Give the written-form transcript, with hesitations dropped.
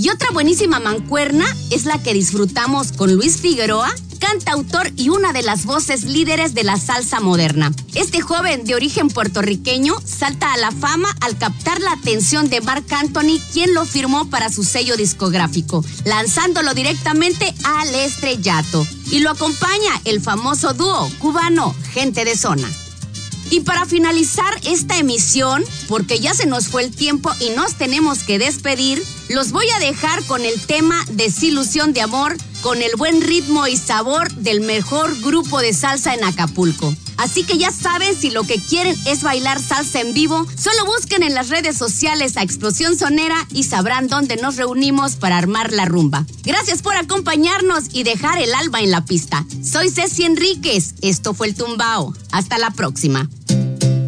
Y otra buenísima mancuerna es la que disfrutamos con Luis Figueroa, cantautor y una de las voces líderes de la salsa moderna. Este joven de origen puertorriqueño salta a la fama al captar la atención de Marc Anthony, quien lo firmó para su sello discográfico, lanzándolo directamente al estrellato. Y lo acompaña el famoso dúo cubano Gente de Zona. Y para finalizar esta emisión, porque ya se nos fue el tiempo y nos tenemos que despedir, los voy a dejar con el tema Desilusión de Amor, con el buen ritmo y sabor del mejor grupo de salsa en Acapulco. Así que ya saben, si lo que quieren es bailar salsa en vivo, solo busquen en las redes sociales a Explosión Sonera y sabrán dónde nos reunimos para armar la rumba. Gracias por acompañarnos y dejar el alma en la pista. Soy Ceci Enríquez, esto fue El Tumbao. Hasta la próxima.